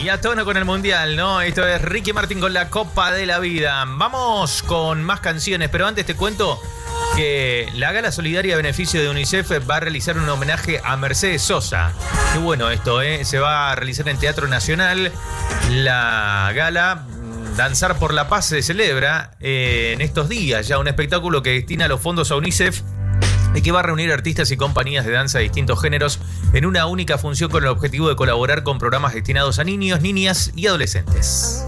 Y a tono con el Mundial, ¿no? Esto es Ricky Martin con la Copa de la Vida. Vamos con más canciones, pero antes te cuento que la Gala Solidaria a beneficio de UNICEF va a realizar un homenaje a Mercedes Sosa. Qué bueno esto, ¿eh? Se va a realizar en Teatro Nacional. La gala Danzar por la Paz se celebra en estos días. Ya un espectáculo que destina los fondos a UNICEF y que va a reunir artistas y compañías de danza de distintos géneros en una única función con el objetivo de colaborar con programas destinados a niños, niñas y adolescentes.